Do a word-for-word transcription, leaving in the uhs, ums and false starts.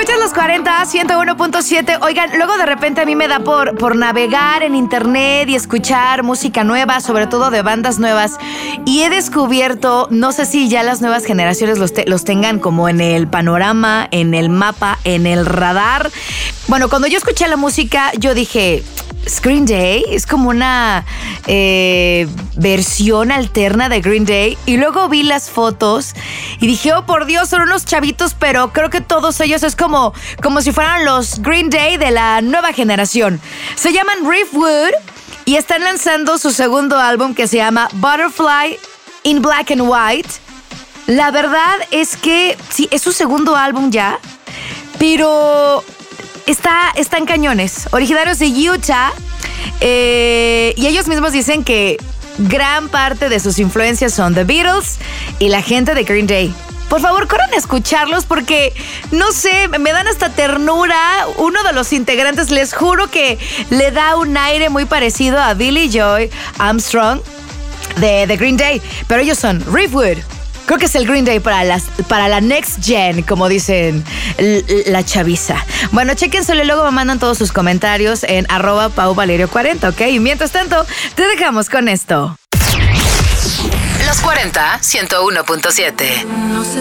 Escuchas los cuarenta, ciento uno punto siete. Oigan, luego de repente a mí me da por, por navegar en internet y escuchar música nueva, sobre todo de bandas nuevas. Y he descubierto, no sé si ya las nuevas generaciones los, te, los tengan como en el panorama, en el mapa, en el radar. Bueno, cuando yo escuché la música, yo dije... Green Day es como una eh, versión alterna de Green Day. Y luego vi las fotos y dije, oh por Dios, son unos chavitos, pero creo que todos ellos es como, como si fueran los Green Day de la nueva generación. Se llaman Riffwood y están lanzando su segundo álbum que se llama Butterfly in Black and White. La verdad es que sí, es su segundo álbum ya, pero... Está, están cañones, originarios de Utah, eh, y ellos mismos dicen que gran parte de sus influencias son The Beatles y la gente de Green Day. Por favor, corran a escucharlos porque, no sé, me dan hasta ternura. Uno de los integrantes, les juro que le da un aire muy parecido a Billy Joy Armstrong de, de Green Day, pero ellos son Riffwood. Creo que es el Green Day para, las, para la next gen, como dicen l- la chaviza. Bueno, chéquenselo y luego me mandan todos sus comentarios en arroba Pau Valerio cuarenta, ¿ok? Y mientras tanto, te dejamos con esto. Los cuarenta, ciento uno punto siete. No sé